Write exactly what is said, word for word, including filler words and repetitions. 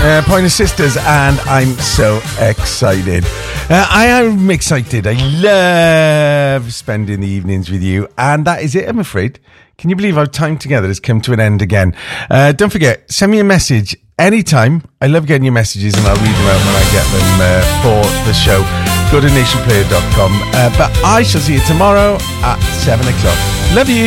Uh, Pointer Sisters, and I'm so excited. Uh, I am excited. I love spending the evenings with you, and that is it, I'm afraid. Can you believe our time together has come to an end again? Uh, don't forget, send me a message anytime. I love getting your messages, and I'll read them out when I get them uh, for the show. Go to nation player dot com. Uh, but I shall see you tomorrow at seven o'clock. Love you.